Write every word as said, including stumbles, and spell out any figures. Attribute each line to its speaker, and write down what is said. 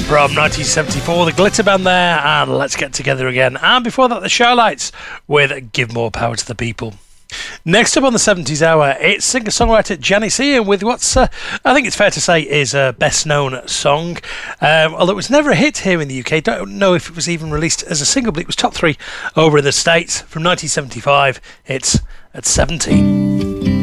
Speaker 1: From nineteen seventy-four, the Glitter Band there, and Let's Get Together Again. And before that, the Shylights with Give More Power to the People. Next up on the seventies hour, it's singer-songwriter Janis Ian with what's, uh, I think it's fair to say, is her best-known song. Um, although it was never a hit here in the U K. Don't know if it was even released as a single, but it was top three over in the States. From nineteen seventy-five, it's At seventeen.